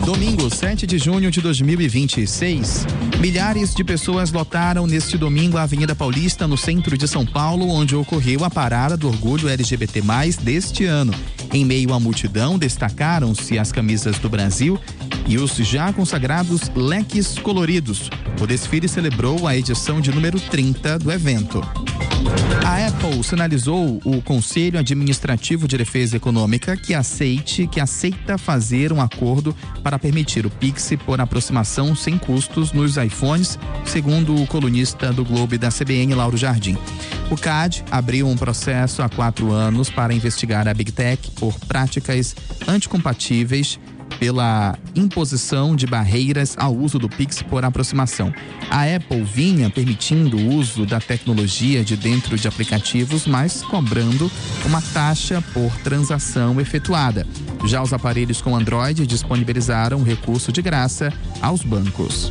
Domingo, 7 de junho de 2026. Milhares de pessoas lotaram neste domingo a Avenida Paulista, no centro de São Paulo, onde ocorreu a parada do orgulho LGBT+ deste ano. Em meio à multidão, destacaram-se as camisas do Brasil e os já consagrados leques coloridos. O desfile celebrou a edição de número 30 do evento. A Apple sinalizou o Conselho Administrativo de Defesa Econômica que aceita fazer um acordo para permitir o Pix por aproximação sem custos nos iPhones, segundo o colunista do Globo e da CBN, Lauro Jardim. O CAD abriu um processo há 4 anos para investigar a Big Tech por práticas anticompatíveis pela imposição de barreiras ao uso do Pix por aproximação. A Apple vinha permitindo o uso da tecnologia de dentro de aplicativos, mas cobrando uma taxa por transação efetuada. Já os aparelhos com Android disponibilizaram recurso de graça aos bancos.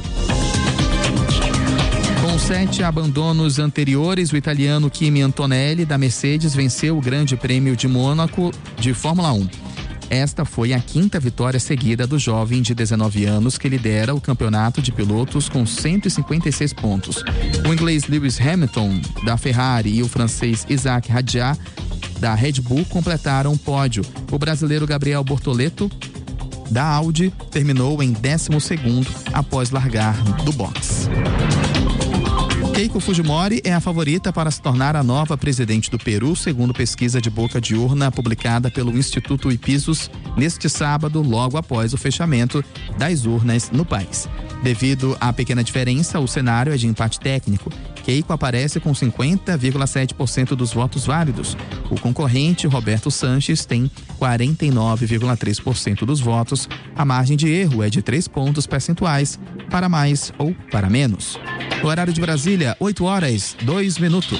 Com 7 abandonos anteriores, o italiano Kimi Antonelli, da Mercedes, venceu o Grande Prêmio de Mônaco de Fórmula 1. Esta foi a 5ª vitória seguida do jovem de 19 anos, que lidera o campeonato de pilotos com 156 pontos. O inglês Lewis Hamilton, da Ferrari, e o francês Isaac Hadjar, da Red Bull, completaram o pódio. O brasileiro Gabriel Bortoleto, da Audi, terminou em 12º após largar do box. Keiko Fujimori é a favorita para se tornar a nova presidente do Peru, segundo pesquisa de boca de urna publicada pelo Instituto Ipsos neste sábado, logo após o fechamento das urnas no país. Devido à pequena diferença, o cenário é de empate técnico. Keiko aparece com 50,7% dos votos válidos. O concorrente, Roberto Sanches, tem 49,3% dos votos. A margem de erro é de 3 pontos percentuais, para mais ou para menos. O horário de Brasília, 8h02.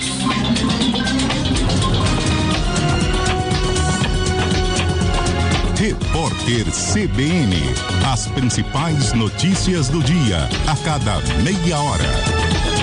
Repórter CBN. As principais notícias do dia, a cada meia hora.